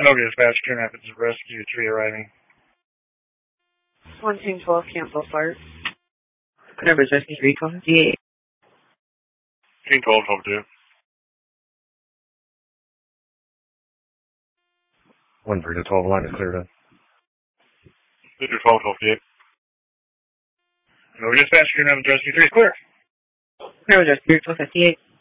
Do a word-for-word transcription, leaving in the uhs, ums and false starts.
Hello, dispatch. Grand Rapids Rescue three arriving. one two twelve, cancel flight. Grand Rapids Rescue three, twelve fifty-eight. Team twelve, twelve two. one three to twelve, line is cleared up. Victor twelve, twelve fifty-eight. Hello, dispatch. Grand Rapids Rescue three is clear. Grand Rapids Rescue twelve fifty-eight.